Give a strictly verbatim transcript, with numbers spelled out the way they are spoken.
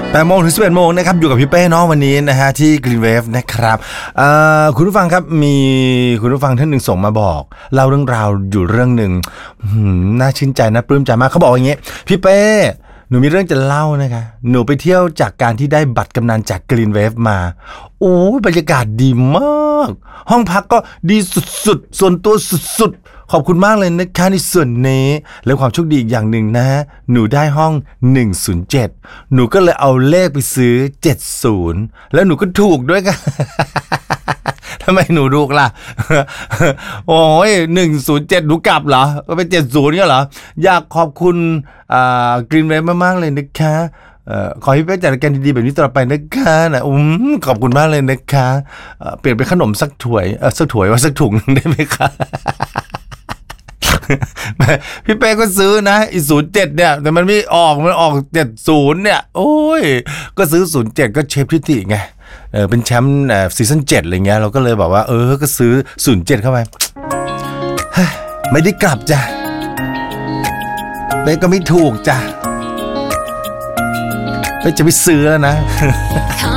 แปดโมงถึงสิบเอ็ดโมงนะครับอยู่กับพี่เป้เนาะวันนี้นะฮะที่ Green Wave นะครับคุณผู้ฟังครับมีคุณผู้ฟังท่านหนึ่งส่งมาบอกเล่าเรื่องราวอยู่เรื่องหนึ่งน่าชื่นใจน่าปลื้มใจมากเขาบอกอย่างงี้พี่เป้หนูมีเรื่องจะเล่านะคะหนูไปเที่ยวจากการที่ได้บัตรกำนันจาก Green Wave มาโอ้บรรยากาศดีมากห้องพักก็ดีสุดๆส่วนตัวสุดๆขอบคุณมากเลยนะคะในส่วนนี้และความโชคดีอีกอย่างหนึ่งนะหนูได้ห้องหนึ่งศูนย์เจ็ดหนูก็เลยเอาเลขไปซื้อเจ็ดสิบแล้วหนูก็ถูกด้วยกันทำไมหนูถูกล่ะโอ้ยหนึ่งศูนย์เจ็ดหนูกลับเหรอก็เป็นเจ็ดสิบเนี่ยเหรออยากขอบคุณอ่า Green Wave มากๆเลยนะคะเอ่อขอให้พี่เป้จัดการดีๆแบบนี้ต่อไปนะคะนะอืมขอบคุณมากเลยนะคะเอ่อเปลี่ยนเป็นขนมสักถ้วยเออสักถ้วยว่าสักถุงนึงได้ไหมคะพี่เป้ก็ซื้อนะอีศูนย์เจ็ดเนี่ยแต่มันไม่ออกมันออกเจ็ดสิบเนี่ยโอ้ยก็ซื้อศูนย์เจ็ดก็เชฟทิติไงเออเป็นแชมป์เอ่อซีซั่นเจ็ดอะไรเงี้ยเราก็เลยบอกว่าเออก็ซื้อศูนย์เจ็ดเข้าไปไม่ได้กลับจ้ะเป้ก็ไม่ถูกจ้ะเป้จะไปซื้อแล้วนะ